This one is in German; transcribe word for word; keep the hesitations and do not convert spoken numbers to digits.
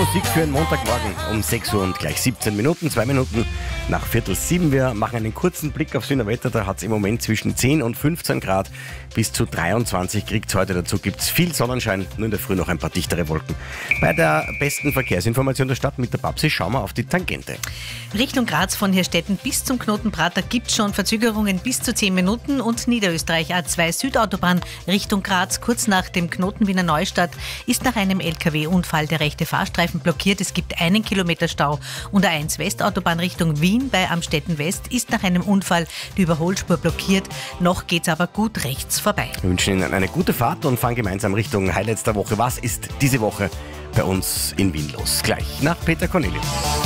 Musik für einen Montagmorgen um sechs Uhr und gleich siebzehn Minuten, zwei Minuten nach Viertel sieben. Wir machen einen kurzen Blick aufs Wiener Wetter. Da hat es im Moment zwischen zehn und fünfzehn Grad, bis zu dreiundzwanzig kriegt es heute. Dazu gibt es viel Sonnenschein, nur in der Früh noch ein paar dichtere Wolken. Bei der besten Verkehrsinformation der Stadt mit der Babsi schauen wir auf die Tangente. Richtung Graz von Hirstetten bis zum Knoten Prater gibt es schon Verzögerungen bis zu zehn Minuten und Niederösterreich A zwei Südautobahn Richtung Graz kurz nach dem Knoten Wiener Neustadt ist nach einem L K W-Unfall der rechte Fahrstreifen blockiert. Es gibt einen Kilometer Stau und A eins Westautobahn Richtung Wien bei Amstetten West ist nach einem Unfall die Überholspur blockiert. Noch geht's aber gut rechts vorbei. Wir wünschen Ihnen eine gute Fahrt und fahren gemeinsam Richtung Highlights der Woche. Was ist diese Woche bei uns in Wien los? Gleich nach Peter Cornelius.